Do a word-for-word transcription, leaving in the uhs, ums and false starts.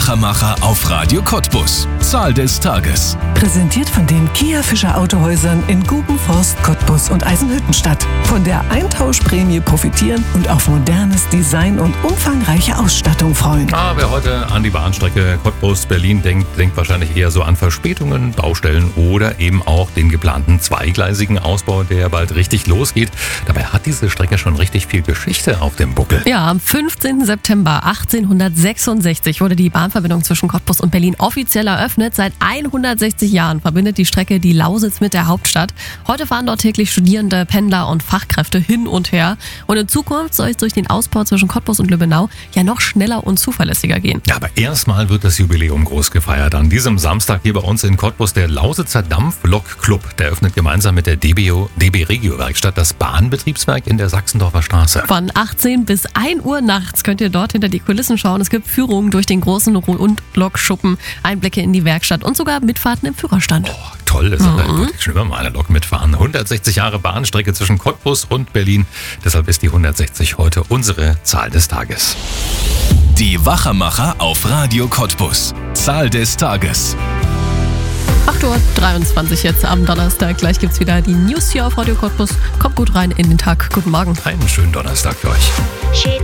Wachermacher auf Radio Cottbus. Zahl des Tages. Präsentiert von den Kia Fischer Autohäusern in Gubenforst, Cottbus und Eisenhüttenstadt. Von der Eintauschprämie profitieren und auf modernes Design und umfangreiche Ausstattung freuen. Ah, wer heute an die Bahnstrecke Cottbus-Berlin denkt, denkt wahrscheinlich eher so an Verspätungen, Baustellen oder eben auch den geplanten zweigleisigen Ausbau, der bald richtig losgeht. Dabei hat diese Strecke schon richtig viel Geschichte auf dem Buckel. Ja, am fünfzehnten September achtzehnhundertsechsundsechzig wurde die Bahnverbindung zwischen Cottbus und Berlin offiziell eröffnet. Seit hundertsechzig Jahren verbindet die Strecke die Lausitz mit der Hauptstadt. Heute fahren dort täglich Studierende, Pendler und Fachkräfte hin und her. Und in Zukunft soll es durch den Ausbau zwischen Cottbus und Lübbenau ja noch schneller und zuverlässiger gehen. Ja, aber erstmal wird das Jubiläum groß gefeiert. An diesem Samstag hier bei uns in Cottbus der Lausitzer Dampflok-Club. Der öffnet gemeinsam mit der D B O, D B Regio-Werkstatt das Bahnbetriebswerk in der Sachsendorfer Straße. Von achtzehn bis ein Uhr nachts könnt ihr dort hinter die Kulissen schauen. Es gibt Führungen durch den großen Rundlokschuppen, Einblicke in die Werkstatt und sogar Mitfahrten im Führerstand. Oh, toll, das ist mhm. wirklich schön, wenn wir mal eine Lok mitfahren. hundertsechzig Jahre Bahnstrecke zwischen Cottbus und Berlin. Deshalb ist die hundertsechzig heute unsere Zahl des Tages. Die Wachermacher auf Radio Cottbus. Zahl des Tages. acht Uhr dreiundzwanzig jetzt am Donnerstag. Gleich gibt's wieder die News hier auf Radio Cottbus. Kommt gut rein in den Tag. Guten Morgen. Einen schönen Donnerstag für euch.